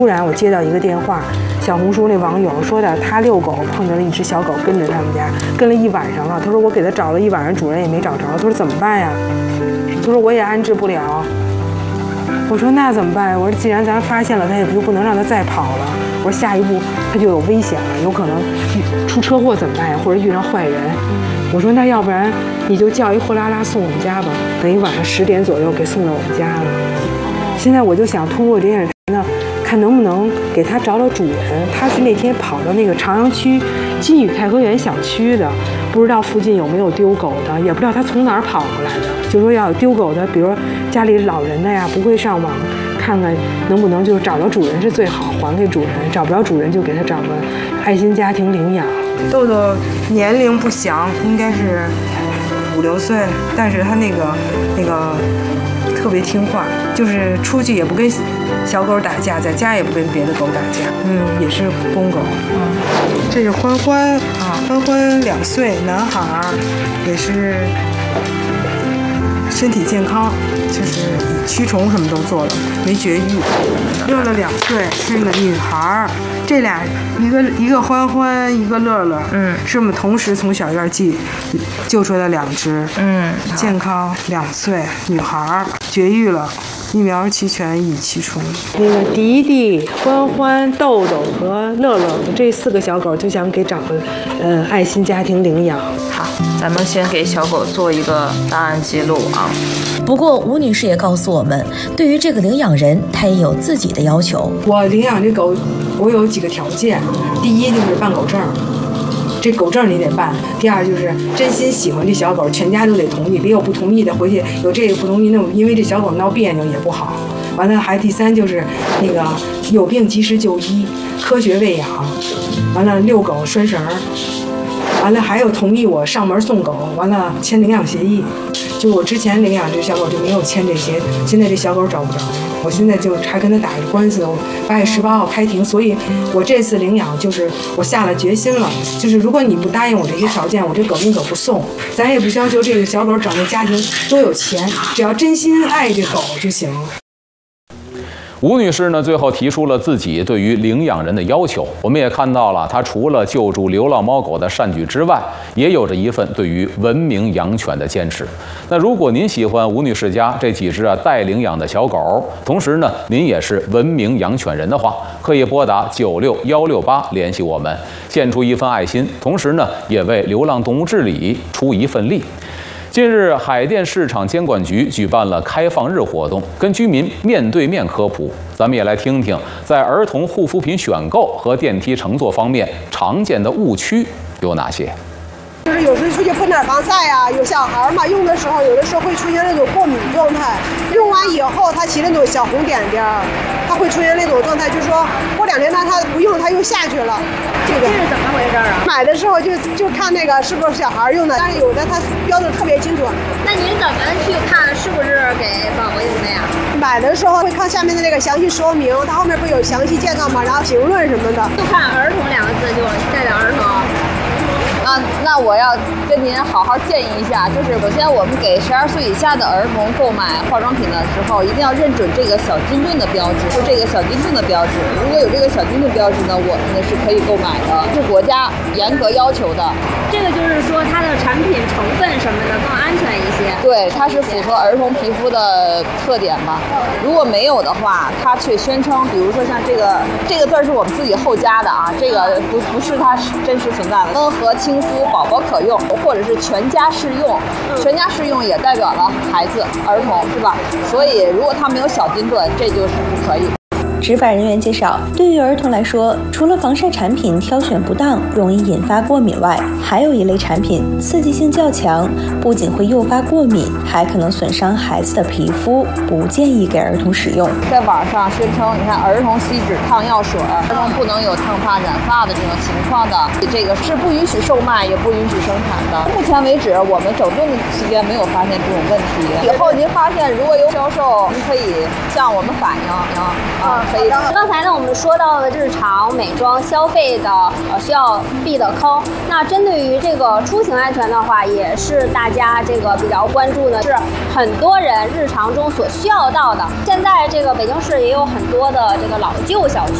突然我接到一个电话，小红书那网友说的，他遛狗碰见了一只小狗跟着他们家，跟了一晚上了。他说我给他找了一晚上，主人也没找着。他说怎么办呀？他说我也安置不了。我说那怎么办？我说既然咱发现了，他也不能让他再跑了。我说下一步他就有危险了，有可能出车祸怎么办呀？或者遇上坏人。我说那要不然你就叫一货拉拉送我们家吧。等于晚上10点左右给送到我们家了。现在我就想通过这件事呢，看能不能给他找主人。他是那天跑到那个朝阳区金宇太和园小区的，不知道附近有没有丢狗的，也不知道他从哪儿跑过来的。就说要有丢狗的，比如家里老人的呀，不会上网看看能不能就找到主人是最好，还给主人。找不着主人就给他找个爱心家庭领养。豆豆年龄不详，应该是5、6岁，但是他那个特别听话，就是出去也不跟小狗打架，在家也不跟别的狗打架。也是公狗。这是欢欢啊，欢欢2岁，男孩，也是身体健康，就是驱虫什么都做了，没绝育。乐乐2岁，是个女孩。这俩一个欢欢，一个乐乐，是我们同时从小院救出来的2只，健康2岁，女孩，绝育了，疫苗齐全，以驱虫。那个迪迪、欢欢、豆豆和乐乐这4个小狗就想给找个爱心家庭领养。 好，咱们先给小狗做一个档案记录啊。 不过吴女士也告诉我们，对于这个领养人，她也有自己的要求。 我领养这狗，我有几个条件，第一就是办狗证，这狗证你得办；第二就是真心喜欢这小狗，全家都得同意，别有不同意的回去有这个不同意，那因为这小狗闹别扭也不好。完了还第3就是那个有病及时就医，科学喂养。完了遛狗拴绳，完了还有同意我上门送狗，完了签领养协议。就我之前领养这小狗就没有签这些，现在这小狗找不着，我现在就还跟他打着官司，我8月18号开庭，所以我这次领养就是我下了决心了，就是如果你不答应我这些条件，我这狗宁可不送。咱也不要求这个小狗找那家庭多有钱，只要真心爱这狗就行。 吴女士呢，最后提出了自己对于领养人的要求。我们也看到了，她除了救助流浪猫狗的善举之外，也有着一份对于文明养犬的坚持。那如果您喜欢吴女士家这几只待领养的小狗，同时呢，您也是文明养犬人的话，可以拨打96168联系我们，献出一份爱心，同时呢，也为流浪动物治理出一份力。近日，海淀市场监管局举办了开放日活动，跟居民面对面科普。咱们也来听听，在儿童护肤品选购和电梯乘坐方面，常见的误区有哪些？ 就是有时候出去喷点防晒啊，有小孩嘛，用的时候有的时候会出现那种过敏状态，用完以后它起那种小红点点，它会出现那种状态，就是说过2天它不用，它又下去了。这是怎么回事啊？买的时候就看那个是不是小孩用的，但是有的它标的特别清楚。 那您怎么去看是不是给宝宝用的呀？ 买的时候会看下面的那个详细说明，它后面不有详细介绍吗？然后评论什么的。 就看儿童2个字就代表儿童。 那我要跟您好好建议一下，就是首先我们给12岁以下的儿童购买化妆品的时候，一定要认准这个小金盾的标志，就这个小金盾的标志。如果有这个小金盾标志呢，我们是可以购买的，是国家严格要求的。 这个就是说它的产品成分什么的更安全一些。 对，它是符合儿童皮肤的特点吧。如果没有的话，它却宣称，比如说像这个字是我们自己后加的啊，这个不是它真实存在的。温和亲肤，宝宝可用，或者是全家适用。全家适用也代表了孩子、儿童，是吧？所以如果它没有小金盾，这就是不可以。 执法人员介绍，对于儿童来说，除了防晒产品挑选不当容易引发过敏外，还有一类产品刺激性较强，不仅会诱发过敏，还可能损伤孩子的皮肤，不建议给儿童使用。 在网上宣称，你看儿童锡纸烫药水，儿童不能有烫发、染发的这种情况的，这个是不允许售卖，也不允许生产的。目前为止，我们整顿的期间没有发现这种问题。以后您发现如果有销售，您可以向我们反映啊。 可以。 刚才呢，我们说到了日常美妆消费的需要避的坑。那针对于这个出行安全的话，也是大家这个比较关注的，是很多人日常中所需要到的。现在这个北京市也有很多的这个老旧小区。